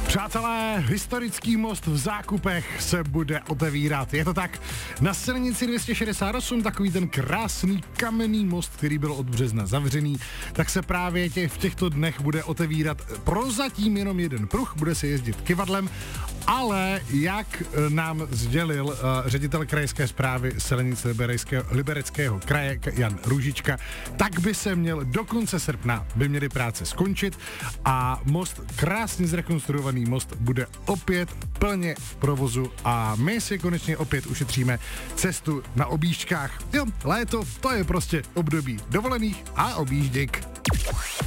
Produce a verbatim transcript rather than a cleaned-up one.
Přátelé, historický most v Zákupech se bude otevírat. Je to tak, na silnici dvě stě šedesát osm, takový ten krásný kamenný most, který byl od března zavřený, tak se právě tě, v těchto dnech bude otevírat prozatím jenom jeden pruh, bude se jezdit kivadlem, ale jak nám sdělil uh, ředitel krajské správy silnice Libereckého kraje Jan Růžička, tak by se měl do konce srpna by měly práce skončit a most, krásně zrekonstruovaný most, bude opět plně v provozu a my si konečně opět ušetříme cestu na objížďkách. Jo, léto, to je prostě období dovolených a objížděk.